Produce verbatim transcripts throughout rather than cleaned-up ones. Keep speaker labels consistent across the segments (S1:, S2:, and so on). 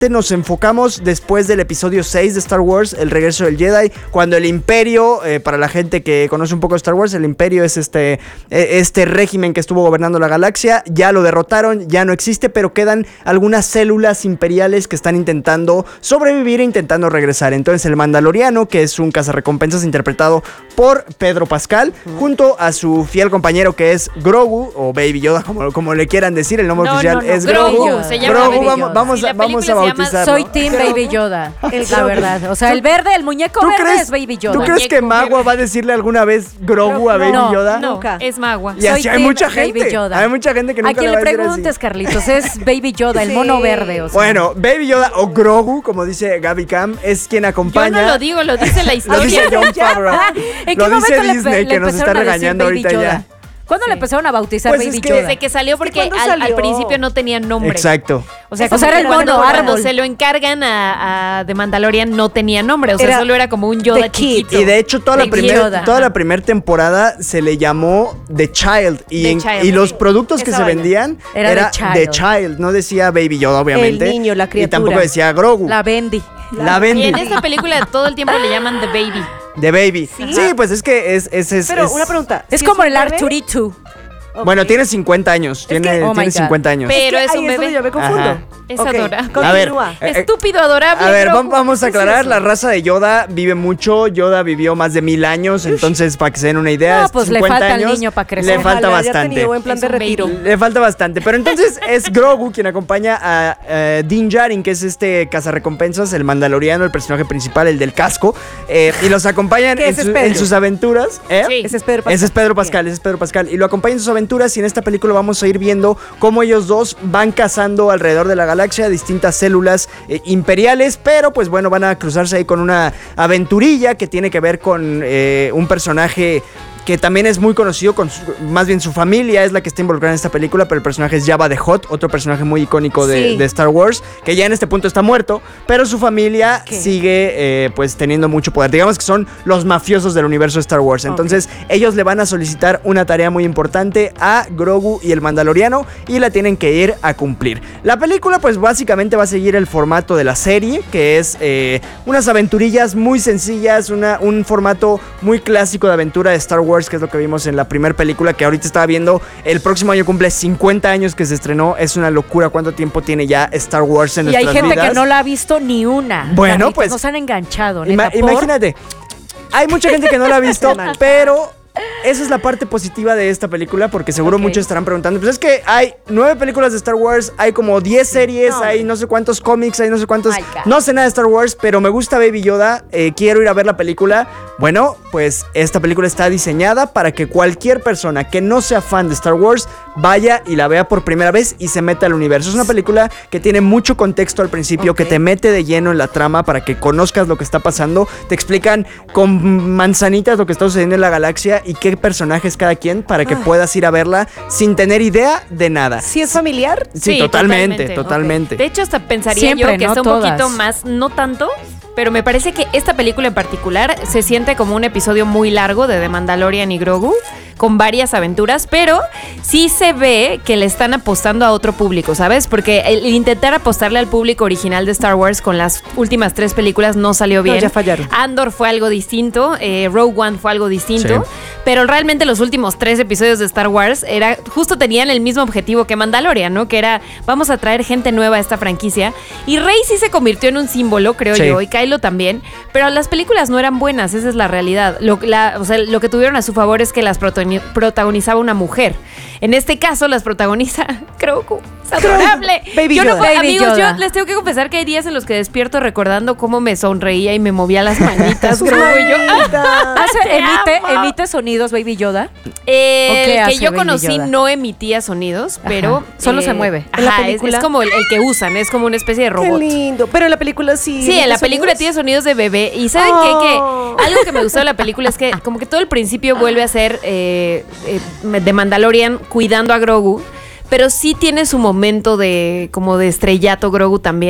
S1: nos enfocamos después del episodio seis de Star Wars, El Regreso del Jedi, cuando el Imperio, eh, para la gente que conoce un poco de Star Wars, el Imperio es este, eh, este régimen que estuvo gobernando la galaxia, ya lo derrotaron, ya no existe, pero quedan algunas células imperiales que están intentando sobrevivir e intentando regresar. Entonces el Mandaloriano, que es un cazarrecompensas interpretado por Pedro Pascal, uh-huh. junto a su fiel compañero que es Grogu, o Baby Yoda, como, como le quieran decir, el nombre no, oficial no, no. es Grogu.
S2: Grogu, se llama
S1: Grogu,
S2: Baby
S1: vamos,
S2: Yoda.
S1: vamos,
S2: Sí,
S1: a, vamos a bautizarlo.
S3: Soy Team Baby Yoda, la verdad. O sea, el verde, el muñeco verde
S1: crees,
S3: es Baby Yoda.
S1: ¿Tú crees que Magua va a decirle alguna vez Grogu a Baby
S3: no,
S1: Yoda?
S2: No, nunca. Es Magua.
S1: Y así hay mucha gente. Hay mucha gente que nunca
S3: a quien
S1: le va
S3: le
S1: a decir
S3: preguntes,
S1: así.
S3: Carlitos, es Baby Yoda, el
S2: sí.
S3: mono verde. O sea.
S1: Bueno, Baby Yoda o Grogu, como dice Gaby Cam, es quien acompaña.
S2: Yo no lo digo, lo dice la historia.
S1: Lo dice Jon Favreau.
S3: ¿En
S1: Lo
S3: qué
S1: dice
S3: momento
S1: Disney,
S3: le,
S1: que
S3: le
S1: nos está regañando ahorita ya.
S3: ¿Cuándo
S2: sí.
S3: le empezaron a bautizar
S1: Pues
S3: Baby
S1: es que
S3: Yoda?
S2: Desde que salió, porque
S4: ¿Es que
S2: al, al
S4: salió?
S2: principio no tenía nombre.
S1: Exacto.
S3: O sea,
S2: O sea,
S3: o sea era el
S2: cuando,
S3: mono
S2: cuando
S3: árbol.
S2: se lo encargan a, a The Mandalorian no tenía nombre, o sea,
S4: Era
S2: solo era como un Yoda
S4: The Kid.
S2: chiquito.
S1: Y de hecho toda la
S2: The
S1: primera
S3: Yoda,
S1: toda
S3: ajá.
S1: la primera temporada se le llamó The Child y,
S2: The
S1: en-
S2: Child,
S1: y los
S2: sí.
S1: productos que
S4: Esa
S1: se
S4: vaina.
S1: vendían
S3: Era
S1: era,
S3: The Child.
S1: The Child, no decía Baby Yoda obviamente.
S4: El niño, la
S1: Y
S4: criatura.
S1: tampoco decía Grogu.
S3: La Bendy.
S1: La
S2: Y
S1: Bendy.
S2: en esta película todo el tiempo le llaman The Baby.
S1: The Baby. Sí,
S4: Sí.
S1: pues es que es es es,
S4: Pero
S1: es-
S4: una pregunta.
S3: Es
S4: ¿sí
S3: como
S4: un
S3: el
S4: bebé?
S3: Arturito.
S4: Ok.
S1: Bueno, tiene cincuenta años, tiene,
S4: que-
S3: oh my
S1: tiene
S3: God.
S1: cincuenta años.
S2: Pero
S4: que
S2: es
S4: ahí
S2: un
S4: donde
S2: bebé.
S4: yo me confundo.
S1: Ajá.
S2: Es
S4: Ok,
S2: adorable.
S1: A ver,
S4: continúa.
S1: eh,
S2: Estúpido, adorable.
S1: A ver,
S2: Grogu.
S1: vam- vamos a aclarar,
S4: eso?
S1: la raza de Yoda vive mucho, Yoda vivió más de mil años, entonces para que se den una idea,
S3: No, pues le
S1: cincuenta
S3: falta al
S1: años,
S3: niño pa' crecer.
S1: Le falta
S4: Ojalá haya
S1: bastante.
S4: tenido buen plan
S2: Es
S4: de
S2: un
S4: retiro.
S2: baby.
S1: Le falta bastante, pero entonces es Grogu quien acompaña a eh, Din Djarin, que es este cazarrecompensas, el mandaloriano, el personaje principal, el del casco, eh, y los acompañan
S4: Que
S1: en,
S4: ese es
S1: su-
S4: Pedro.
S1: en sus aventuras. ¿eh?
S2: Sí.
S4: Ese es Pedro Pascal.
S1: Ese es Pedro Pascal, ese es Pedro Pascal. Y lo acompaña en sus aventuras. Y en esta película vamos a ir viendo cómo ellos dos van cazando alrededor de la galaxia distintas células eh, imperiales. Pero pues bueno, van a cruzarse ahí con una aventurilla que tiene que ver con eh, un personaje que también es muy conocido, con su- más bien su familia es la que está involucrada en esta película, pero el personaje es Jabba the Hutt, otro personaje muy icónico de,
S4: Sí.
S1: de Star Wars, que ya en este punto está muerto, pero su familia
S4: ¿Qué?
S1: sigue eh, pues teniendo mucho poder. Digamos que son los mafiosos del universo de Star Wars. Entonces ellos le van a solicitar una tarea muy importante a Grogu y el Mandaloriano y la tienen que ir a cumplir. La película pues básicamente va a seguir el formato de la serie, que es eh, unas aventurillas muy sencillas, una, un formato muy clásico de aventura de Star Wars, que es lo que vimos en la primera película, que ahorita estaba viendo. El próximo año cumple cincuenta años que se estrenó. Es una locura cuánto tiempo tiene ya Star Wars en
S3: Y hay
S1: nuestras
S3: gente
S1: vidas.
S3: que no la ha visto ni una.
S1: Bueno,
S3: Carlitos,
S1: pues-
S3: Nos han enganchado,
S1: Ima-
S3: neta, por-
S1: imagínate, hay mucha gente que no la ha visto, pero esa es la parte positiva de esta película, porque seguro
S3: Ok.
S1: muchos estarán preguntando, pues es que hay nueve películas de Star Wars, hay como diez series,
S4: No,
S1: hay no sé cuántos cómics, hay no sé cuántos...
S3: Ay, God.
S1: No sé nada de Star Wars, pero me gusta Baby Yoda, eh, quiero ir a ver la película. Bueno, pues esta película está diseñada para que cualquier persona que no sea fan de Star Wars vaya y la vea por primera vez y se meta al universo. Es una película que tiene mucho contexto al principio,
S4: Ok.
S1: que te mete de lleno en la trama para que conozcas lo que está pasando. Te explican con manzanitas lo que está sucediendo en la galaxia y qué personajes cada quien para que
S4: Ah.
S1: puedas ir a verla sin tener idea de nada.
S4: ¿Sí es familiar?
S1: Sí,
S2: Sí,
S1: totalmente,
S2: totalmente.
S1: totalmente.
S2: De hecho, hasta pensaría
S3: Siempre,
S2: yo que
S3: ¿no?
S2: está un
S3: Todas.
S2: poquito más, no tanto, pero me parece que esta película en particular se siente como un episodio muy largo de The Mandalorian y Grogu, con varias aventuras, pero sí se ve que le están apostando a otro público, ¿sabes? Porque el intentar apostarle al público original de Star Wars con las últimas tres películas no salió bien.
S4: No, ya fallaron.
S2: Andor fue algo distinto, eh, Rogue One fue algo distinto,
S1: Sí.
S2: pero realmente los últimos tres episodios de Star Wars era justo tenían el mismo objetivo que Mandalorian, ¿no? Que era, vamos a traer gente nueva a esta franquicia. Y Rey sí se convirtió en un símbolo, creo
S1: Sí.
S2: yo, y Kylo también, pero las películas no eran buenas, esa es la realidad. Lo, la- o sea, lo que tuvieron a su favor es que las protagoni- protagonizaba una mujer. En este caso las protagoniza Grogu. Es adorable.
S4: Baby
S2: yo no
S4: Yoda.
S2: puedo-
S3: Baby
S2: amigos,
S3: Yoda.
S2: yo les tengo que confesar que hay días en los que despierto recordando cómo me sonreía y me movía las manitas.
S4: Sus
S2: Grogu, y yo, ¡ah!
S4: manitas.
S3: Hace-
S2: Te
S3: emite,
S2: amo.
S3: emite sonidos Baby Yoda.
S2: Eh,
S3: ¿O qué
S2: el
S3: hace
S2: que yo
S3: Baby
S2: conocí
S3: Yoda?
S2: no emitía sonidos, pero...
S3: Ajá. Solo se mueve.
S4: ¿En la
S2: Ajá, es,
S4: película?
S2: es como el, el que usan, es como una especie de
S4: Qué
S2: robot.
S4: lindo. Pero en la película sí.
S2: Sí, en la
S4: ¿emite
S2: película
S4: sonidos?
S2: tiene sonidos de bebé. Y ¿saben
S4: Oh.
S2: qué? Que algo que me gustó de la película es que como que todo el principio vuelve a ser eh, eh, de Mandalorian cuidando a Grogu, pero sí tiene su momento de como de estrellato Grogu también.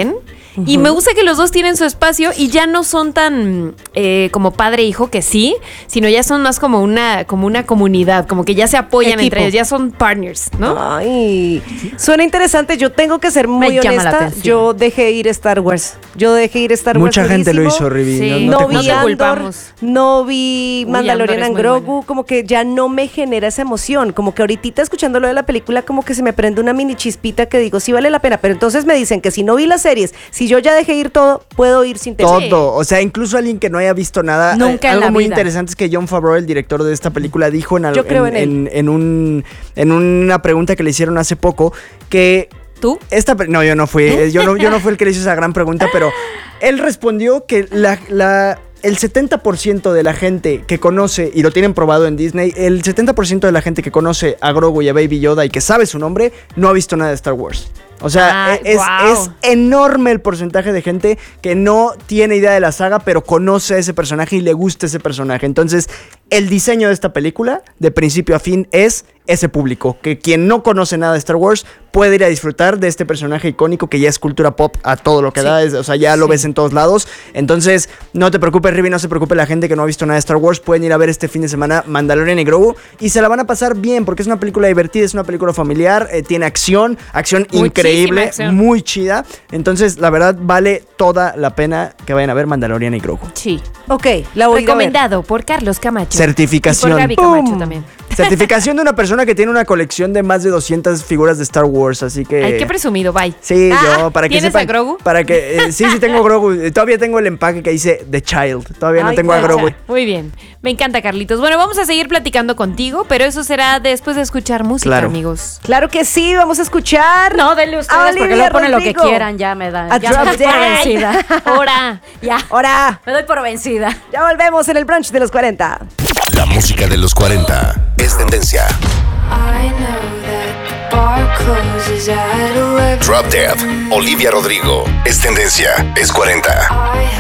S2: Y me gusta que los dos tienen su espacio y ya no son tan eh, como padre e hijo, que sí, sino ya son más como una, como una comunidad, como que ya se apoyan
S4: Equipo.
S2: entre ellos, ya son partners, ¿no?
S4: Ay, suena interesante. Yo tengo que ser muy
S3: Me llama la
S4: honesta.
S3: atención.
S4: Yo dejé ir Star Wars. Yo dejé ir Star Wars.
S1: Mucha gente lo
S4: durísimo.
S1: hizo, Rivi.
S2: Sí.
S1: No,
S4: No,
S1: no te
S2: No
S4: vi
S2: te
S1: juzgo.
S4: Andor,
S2: culpamos.
S4: no vi
S2: Uy,
S4: Mandalorian
S2: Andor
S4: and
S2: es muy
S4: Grogu, como que ya no me genera esa emoción, como que ahorita escuchando lo de la película como que se me prende una mini chispita que digo, sí vale la pena, pero entonces me dicen que si no vi las series, si yo ya dejé ir todo, puedo ir sin tema.
S1: Todo, o sea, incluso alguien que no haya visto nada.
S3: Nunca
S1: eh,
S3: en
S1: algo
S3: la
S1: muy
S3: vida.
S1: interesante es que Jon Favreau, el director de esta película, dijo en, al-
S4: Yo creo
S1: en,
S4: en él.
S1: en- en un, en una pregunta que le hicieron hace poco que
S2: ¿Tú?
S1: esta pe- no, yo no fui, eh, yo no, yo no fui el que le hizo esa gran pregunta, pero él respondió que la, la el setenta por ciento de la gente que conoce, y lo tienen probado en Disney, el setenta por ciento de la gente que conoce a Grogu y a Baby Yoda y que sabe su nombre, no ha visto nada de Star Wars. O sea,
S2: Ay,
S1: es,
S2: guau.
S1: es enorme el porcentaje de gente que no tiene idea de la saga, pero conoce a ese personaje y le gusta ese personaje. Entonces, el diseño de esta película, de principio a fin, es ese público. Que quien no conoce nada de Star Wars puede ir a disfrutar de este personaje icónico que ya es cultura pop a todo lo que
S2: Sí.
S1: da. es- o sea, ya lo
S2: Sí.
S1: ves en todos lados. Entonces, no te preocupes, Rivi, no se preocupe la gente que no ha visto nada de Star Wars. Pueden ir a ver este fin de semana Mandalorian y Grogu y se la van a pasar bien porque es una película divertida, es una película familiar, eh, tiene acción, acción
S2: Muchísima
S1: increíble,
S2: acción.
S1: muy chida. Entonces, la verdad, vale toda la pena que vayan a ver Mandalorian y Grogu.
S2: Sí.
S4: Ok, la voy a ir a ver.
S2: Recomendado por Carlos Camacho.
S1: Certificación.
S2: Y por Gaby
S1: ¡Pum!
S2: Camacho también.
S1: Certificación de una persona que tiene una colección de más de doscientas figuras de Star Wars, así que...
S2: Ay, qué presumido, bye.
S1: Sí,
S2: Ah,
S1: yo, para que
S2: ¿tienes
S1: sepan.
S2: a Grogu?
S1: Para que, eh, sí, sí tengo Grogu. Eh, Todavía tengo el empaque que dice The Child. Todavía no
S4: Ay,
S1: tengo a
S4: guacha.
S1: Grogu.
S2: Muy bien. Me encanta, Carlitos. Bueno, vamos a seguir platicando contigo, pero eso será después de escuchar música,
S1: Claro.
S2: amigos.
S4: Claro que sí, vamos a escuchar.
S3: No, denle ustedes, porque
S4: Olivia
S3: luego ponen lo que
S4: Rodrigo.
S3: quieran, ya me da.
S4: A
S3: Ya
S4: drop
S3: me doy por
S4: dead.
S3: vencida.
S2: Ahora.
S3: Ya,
S4: Ahora,
S3: me doy por vencida.
S4: ya volvemos en el brunch de los cuarenta.
S5: La música de los cuarenta es tendencia.
S6: I know that the bar closes at eleven.
S5: Drop Dead, Olivia Rodrigo. Es tendencia, es cuarenta.